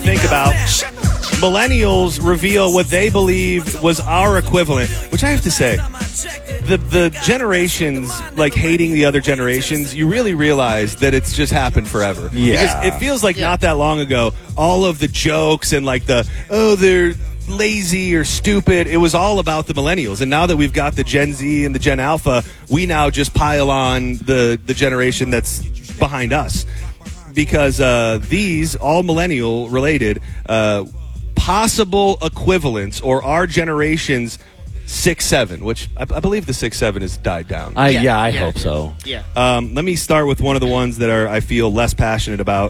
think about, millennials reveal what they believed was our equivalent, which I have to say, the generations, like hating the other generations, you really realize that it's just happened forever. Yeah. Because it feels like not that long ago, all of the jokes and like they're lazy or stupid, it was all about the millennials. And now that we've got the Gen Z and the Gen Alpha, we now just pile on the generation that's behind us. Because these, all millennial related, possible equivalents or our generation's 6-7, which I believe the 6-7 has died down. I hope so. Yeah. Let me start with one of the ones that I feel less passionate about.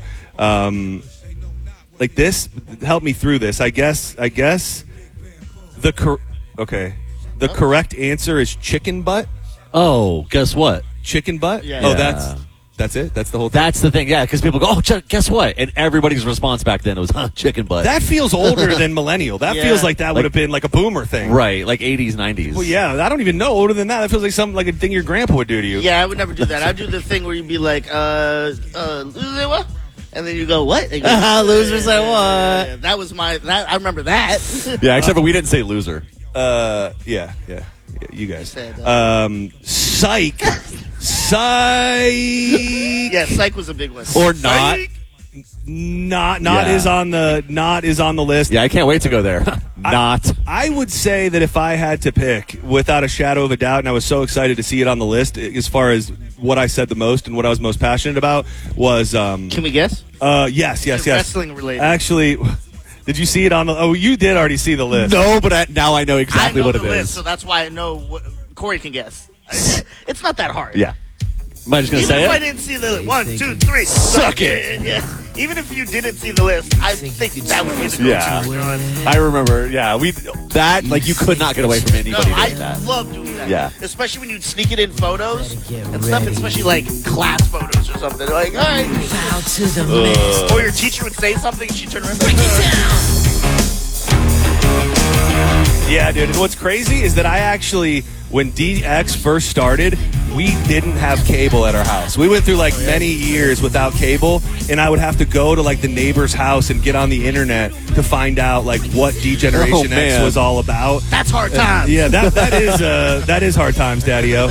Like this, help me through this. I guess the correct answer is chicken butt. Oh, guess what? Chicken butt? Yeah. Oh, Yeah. that's it? That's the whole thing? That's the thing, yeah, because people go, oh, guess what? And everybody's response back then was, chicken butt. That feels older than millennial. That feels like that would have been like a boomer thing. Right, like 80s, 90s. Well, yeah, I don't even know older than that. That feels like something like a thing your grandpa would do to you. Yeah, I would never do that. I'd do the thing where you'd be like, loser what? And then you go, what? They go, Loser say what? Yeah, that was I remember that. Yeah, except for we didn't say loser. Yeah, you guys. Said, Psych. Yeah, psych was a big one. Or not. Not Yeah. is on the list. Yeah, I can't wait to go there. Not. I would say that if I had to pick, without a shadow of a doubt, and I was so excited to see it on the list, as far as what I said the most and what I was most passionate about was. Can we guess? Yes. Wrestling related. Actually, did you see it on the? Oh, you did already see the list. No, but now I know exactly I know what the it list, is. so that's why I know what Corey can guess. It's not that hard. Yeah. Am I just going to Even say if I it? didn't see the 1, 2, 3, suck it. Yeah. Even if you didn't see the list, I think that would be the go-to. Yeah. I remember, you could not get away from No, anybody I doing that. love doing that. Yeah. Especially when you sneak it in photos and stuff, especially like class photos or something. Like, all right. Or your teacher would say something and she'd turn around and Yeah, dude. And what's crazy is that I actually, when DX first started, we didn't have cable at our house. We went through like many years without cable, and I would have to go to like the neighbor's house and get on the internet to find out like what D-Generation X was all about. That's hard times. Yeah, that is hard times, Daddy-O.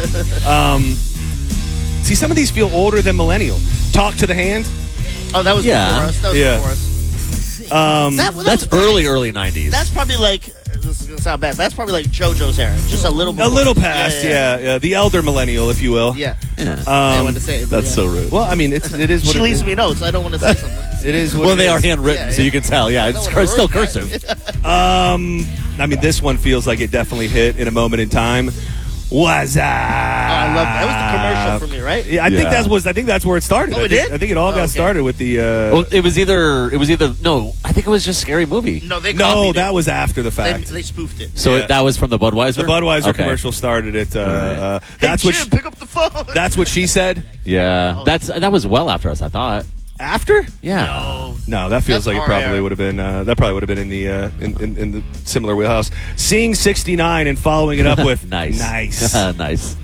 See, some of these feel older than millennial. Talk to the hand. Oh, that was Yeah. before us. That was Yeah. before us. That's early 90s. That's probably like, this is going to sound bad, that's probably like JoJo's era. Just a little bit. A little past, yeah. The elder millennial, if you will. Yeah. Yeah. I wanted to say it. That's so rude. Well, I mean, it is what She it leaves is. me notes. I don't want to say something. It is what Well, it they is. are handwritten, Yeah, so yeah. you can tell. Yeah, it's still cursive. I mean, this one feels like it definitely hit in a moment in time. Was I love that. That was the commercial for me, right? Yeah, I think that's where it started. Oh, I it think, did? I think it all got Okay. started with the. Well, it was either. No, I think it was just Scary Movie. No, they no, copied that it. was after the fact. They spoofed it. So Yeah. that was from the Budweiser. The Budweiser Okay. commercial started it. Hey, That's what. Jim, pick up the phone. That's what she said. Yeah, that was well after us. I thought. After? Yeah. No, that feels That's like it our probably era. would have been. That probably would have been in the in the similar wheelhouse. Seeing 69 and following it up with Nice. Nice.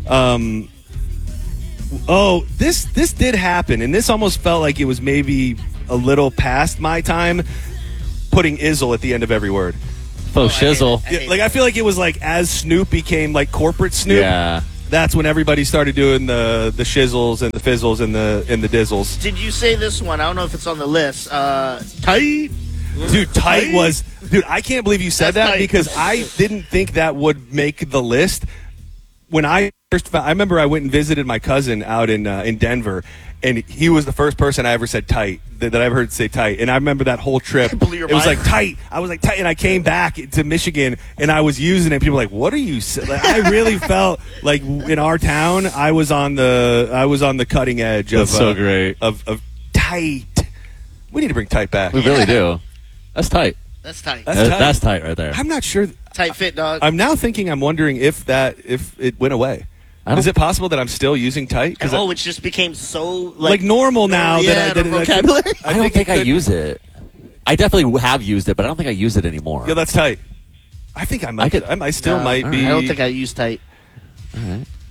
Oh, this did happen, and this almost felt like it was maybe a little past my time. Putting Izzle at the end of every word. Faux shizzle. hate Like I feel like it was like as Snoop became like corporate Snoop. Yeah. That's when everybody started doing the shizzles and the fizzles and the dizzles. Did you say this one? I don't know if it's on the list. Tight. Dude, tight was. Dude, I can't believe you said That's that tight. because I didn't think that would make the list. When I remember I went and visited my cousin out in Denver, and he was the first person I ever said tight that I ever heard say tight. And I remember that whole trip. Blew your It was mind. like tight. I was like tight, and I came back to Michigan, and I was using it. People were like, "What are you?" Like, I really felt like in our town, I was on the cutting edge of That's so great. of tight. We need to bring tight back. We really do. That's tight. That's tight. That's tight. That's tight right there. I'm not sure. Tight fit, dog. I'm now thinking. I'm wondering if it went away. Is it possible that I'm still using tight? And, it just became so like normal now yeah, that the vocabulary. I don't think I use it. I definitely have used it, but I don't think I use it anymore. Yeah, that's tight. I think I might. I still might be. I don't think I use tight. All right.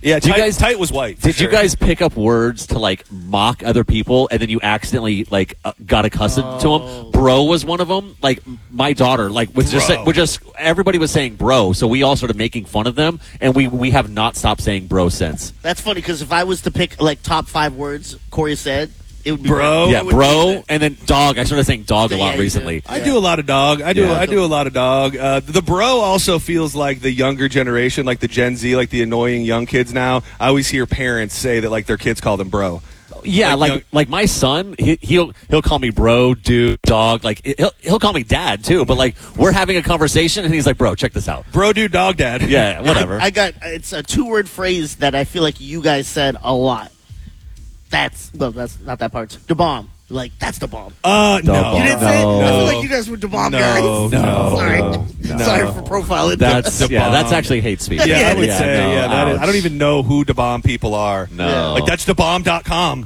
Yeah, Do you tight, guys- tight was white. for Did you sure. guys pick up words to like mock other people, and then you accidentally like got accustomed to them? Bro was one of them. Like my daughter, like was just Bro. we're just everybody was saying bro, so we all started making fun of them, and we have not stopped saying bro since. That's funny because if I was to pick like top 5 words Corey said, it would be Bro? Yeah, It would be bro, that. and then dog. I started saying dog a Yeah, lot you do. recently. I do a lot of dog. I do Yeah. a lot of dog. The bro also feels like the younger generation, like the Gen Z, like the annoying young kids now. I always hear parents say that like their kids call them bro. Yeah, Like, like my son, he'll call me bro, dude, dog. Like he'll call me dad too. But like we're having a conversation, and he's like, bro, check this out. Bro, dude, dog, dad. Yeah, whatever. I got it's a 2-word phrase that I feel like you guys said a lot. That's not that part. The bomb. Like that's the bomb. No. Dog. You didn't say it? I No. feel like you guys were the bomb No, guys. no, Sorry. no. Sorry for profiling. That's The that's bomb. actually hate speech. Yeah, I would say, no, yeah, that is, I ouch. don't even know who the bomb people are. No. Like, that's thebomb.com.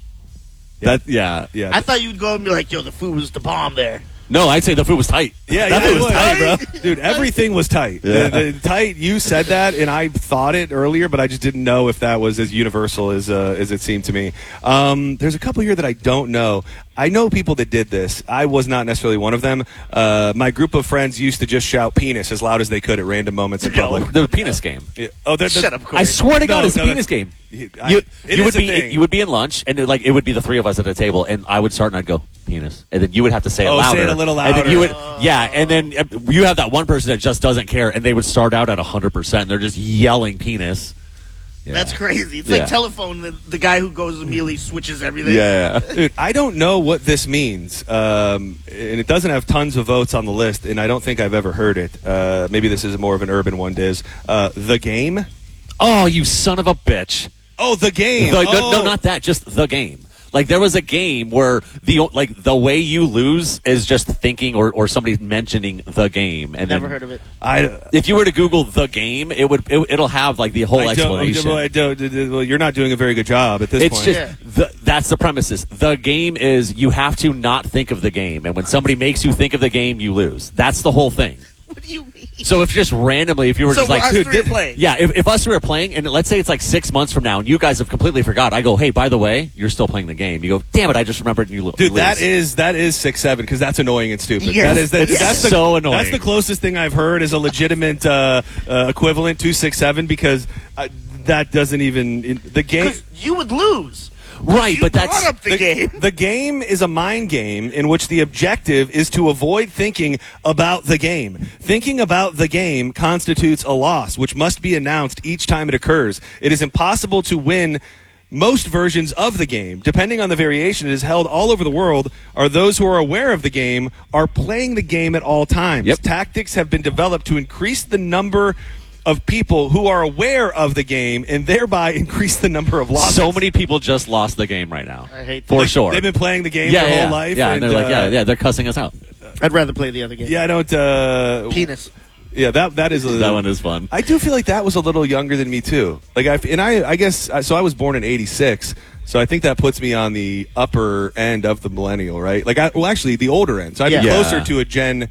That yeah. Yeah. I thought you'd go and be like, yo, the food was the bomb there. No, I'd say the food was tight. Yeah, that yeah, food it was was. tight, bro. Dude, everything was tight. Yeah. The tight, you said that, and I thought it earlier, but I just didn't know if that was as universal as it seemed to me. There's a couple here that I don't know. I know people that did this. I was not necessarily one of them. My group of friends used to just shout penis as loud as they could at random moments in public. The penis game. Yeah. Oh, Shut up, Corey. I swear to God, No, it's no, a penis that's- game. It You is would a thing. be in lunch, and it would be the three of us at a table, and I would start and I'd go penis, and then you would have to say it Oh, say louder. it a little And then you would, louder. and then you have that one person that just doesn't care, and they would start out at 100%. They're just yelling penis. Yeah. That's crazy. It's Yeah. like telephone. The guy who goes immediately switches everything. Yeah. Dude, I don't know what this means, and it doesn't have tons of votes on the list, and I don't think I've ever heard it. Maybe this is more of an urban one, Diz. The game? Oh, you son of a bitch! Oh, the game. No, not that. Just the game. Like there was a game where the way you lose is just thinking or somebody mentioning the game, and Never then heard of it. if you were to Google the game, it'll have like the whole explanation. Well, you're not doing a very good job at this It's point. just that's the premises. The game is you have to not think of the game, and when somebody makes you think of the game, you lose. That's the whole thing. What do you mean? So if just randomly, if you were So just like, us dude, three are playing. yeah, if us three are playing, and let's say it's like 6 months from now, and you guys have completely forgot, I go, hey, by the way, you're still playing the game. You go, damn it, I just remembered, and you lose. Dude, that is 6-7 because that's annoying and stupid. Yes. That's so annoying. That's the closest thing I've heard as a legitimate equivalent to 6-7 because that doesn't even the game. Because you would lose. right, You but that's brought up the game. The game is a mind game in which the objective is to avoid thinking about the game. Thinking about the game constitutes a loss, which must be announced each time it occurs. It is impossible to win most versions of the game. Depending on the variation, it is held all over the world, are those who are aware of the game are playing the game at all times. Yep. Tactics have been developed to increase the number of people who are aware of the game and thereby increase the number of losses. so many people just lost the game right now. I hate for that. sure. They've been playing the game yeah, their yeah, whole life. yeah, and they're like, yeah, they're cussing us out. I'd rather play the other game. Yeah, I don't. Penis. Yeah, that is That one is fun. I do feel like that was a little younger than me too. Like I guess so. I was born in '86, so I think that puts me on the upper end of the millennial, right? Like, actually, the older end. So I'd be Yeah. closer Yeah. to a Gen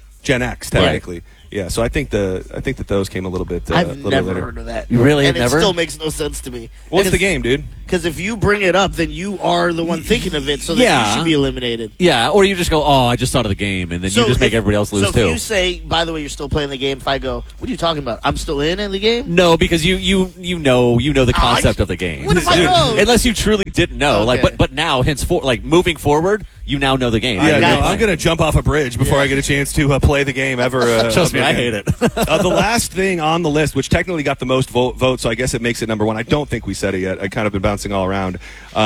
X technically. Yeah, so I think that those came a little bit. I've little never later. heard of that. You really and have never? it still makes no sense to me. What's the game, dude? Because if you bring it up, then you are the one thinking of it, so that Yeah. you should be eliminated. Yeah, or you just go, oh, I just thought of the game, and then you just make everybody else lose so too. if you say, by the way, you're still playing the game, if I go, what are you talking about? I'm still in the game? No, because you know the concept of the game. What if I know? Unless you truly didn't know, Okay. but now henceforth, like moving forward, you now know the game. Yeah, got no, it. I'm gonna jump off a bridge before I get a chance to play the game ever. Trust me, ever I again. hate it. The last thing on the list, which technically got the most votes, so I guess it makes it number one. I don't think we said it yet. I kind of been bouncing all around.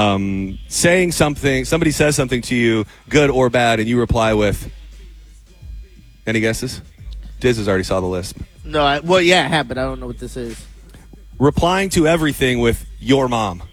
Saying something, somebody says something to you, good or bad, and you reply with. Any guesses? Diz has already saw the list. No, well, yeah, I have, but I don't know what this is. Replying to everything with your mom.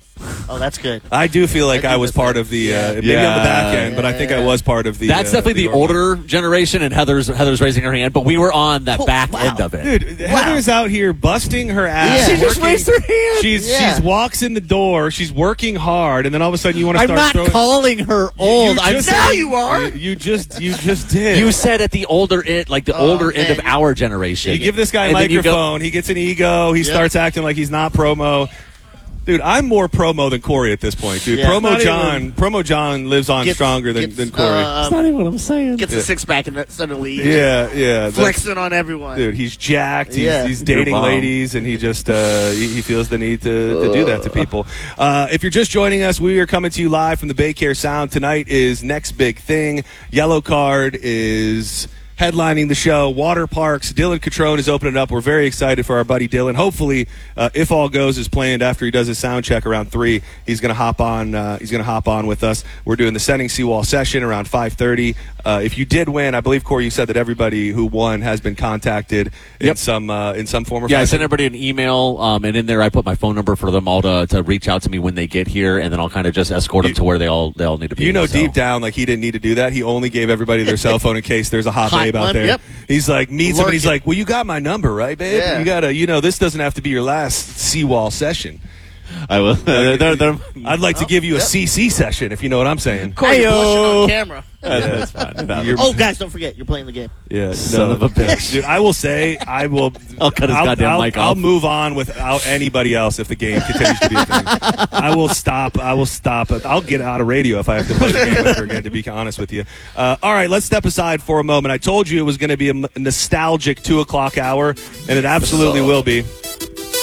Oh, that's good. I do feel like I do I was miss part that. of the Yeah. maybe on the back end, but I think I was part of the. That's definitely the older generation, and Heather's raising her hand, but we were on that back end of it. Dude, Heather's out here busting her ass. Yeah. She just working. raised her hand. She's walks in the door. She's working hard, and then all of a sudden you want to I'm start not throwing. calling her old. I'm just- Now saying you are. You just did. you said at the older end, like the older end of man. our generation. You give this guy a And then you go- microphone. He gets an ego. He starts acting like he's not promo. Dude, I'm more promo than Corey at this point, dude. Yeah. Promo John lives on Gets- stronger than gets, Corey. That's not even what I'm saying. Gets a six-pack and suddenly yeah. That's- flexing on everyone. Dude, he's jacked. Yeah. He's dating You're bomb. ladies, and he just he feels the need to do that to people. If you're just joining us, we are coming to you live from the Baycare Sound. Tonight is Next Big Thing. Yellow Card is headlining the show. Water Parks. Dylan Catrone is opening it up. We're very excited for our buddy Dylan. Hopefully, if all goes as planned, after he does his sound check around 3, he's going to hop on. He's going to hop on with us. We're doing the Sending Seawall session around 5:30. If you did win, I believe Corey, you said that everybody who won has been contacted in some form or Yeah, I fashion. sent everybody an email, and in there I put my phone number for them all to reach out to me when they get here, and then I'll kind of just escort them to where they all need to be. You know, so. deep down, like he didn't need to do that. He only gave everybody their cell phone in case there's a hot babe out one, there. yep. He's like, meets him, and he's Lurking. like, well, you got my number, right, babe? Yeah. You gotta, this doesn't have to be your last Seawall session. I will. I'd like to give you a CC session, if you know what I'm saying. Corey, you're blushing Ayo. on camera. That's fine. You're- Oh, guys, don't forget, you're playing the game. Yeah, Son of a bitch. Dude, I will say, I will. I'll cut his goddamn mic I'll off. move on without anybody else if the game continues to be a thing. I will stop. I'll get out of radio if I have to play the game ever again, to be honest with you. All right, let's step aside for a moment. I told you it was going to be a nostalgic 2 o'clock hour, and it absolutely will be.